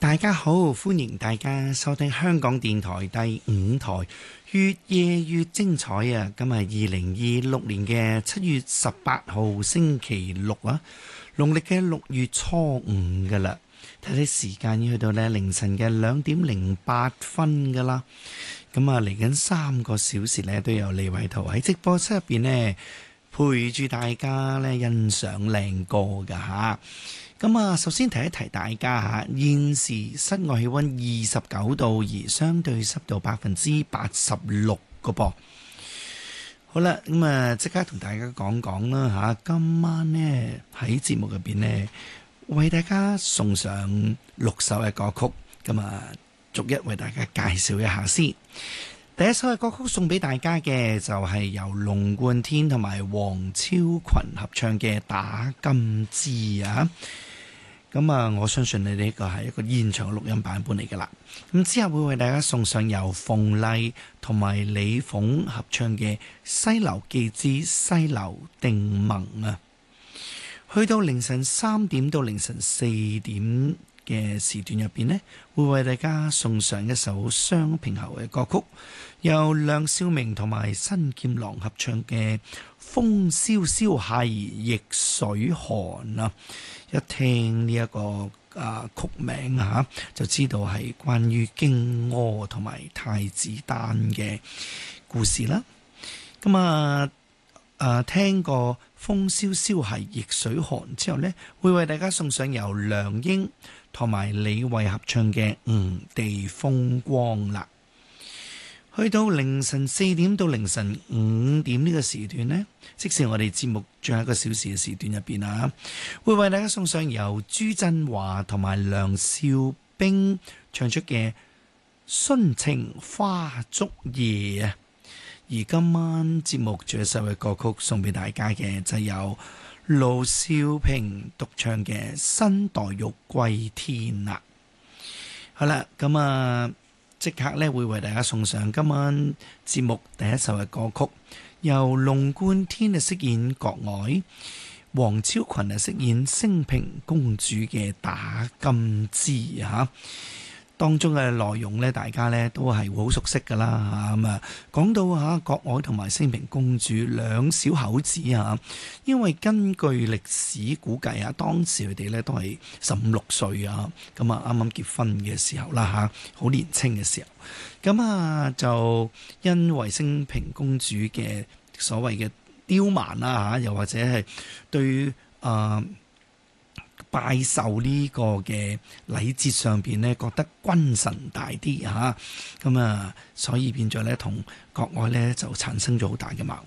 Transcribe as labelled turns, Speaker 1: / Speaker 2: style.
Speaker 1: 大家好，歡迎大家收聽香港電台第5台越夜越精彩啊！今日2026年嘅7月18號星期六啊，農曆嘅6月初5噶啦，睇睇時間要去到咧凌晨嘅2點08分噶啦。咁啊，嚟緊3個小時咧都有李偉圖喺直播室入邊呢，陪住大家咧欣賞靚歌噶吓。咁啊，首先提一提大家吓，現時室外氣溫29度，而相對濕度86%個噃。好啦，咁啊，即刻同大家講講啦吓，今晚呢喺節目入邊呢，為大家送上6首嘅歌曲，咁啊，逐一為大家介紹一下先。第一首嘅歌曲送俾大家嘅就係由龍貫天同埋黃超群合唱嘅《打金枝》啊。咁啊，我相信你哋呢個係一個現場嘅錄音版本嚟噶啦。咁之後會為大家送上由馮麗同埋李鳳合唱嘅《西樓記之西樓定盟》啊。去到凌晨3點到凌晨4點嘅時段入邊呢，會為大家送上一首雙平喉嘅歌曲，由梁少明同埋新劍郎合唱嘅《風蕭蕭係逆水寒》啊。一聽呢一個曲名啊，就知道係關於荊軻同埋太子丹嘅故事啦。咁聽過《風蕭蕭係逆水寒》之後呢，會為大家送上由梁英同埋李慧合唱嘅《吳地風光》啦。去到凌晨4點到凌晨5點呢個時段呢，即使我哋節目最後1個小時嘅時段入邊啊，會為大家送上由朱振華同埋梁少冰唱出嘅《殉情花燭夜》啊。而今晚節目最後一首嘅歌曲送俾大家嘅就由盧少平獨唱嘅《新黛玉歸天》啦。好啦，咁啊即刻咧會為大家送上今晚節目第一首嘅歌曲，由龍貫天飾演郭愷，黃超群飾演升平公主嘅《打金枝》吓。當中嘅內容咧，大家咧都係會好熟悉噶啦吓。咁啊，講到吓郭愷同埋升平公主兩小口子啊，因為根據歷史估計啊，當時佢哋咧都係15、16歲啊，咁啊啱啱結婚嘅時候啦吓，好年輕嘅時候，咁啊就因為升平公主嘅所謂嘅刁蠻啦吓，又或者係對拜壽呢個嘅禮節上邊呢，覺得君臣大啲吓，咁啊，所以變咗咧同郭愷咧就產生咗好大嘅矛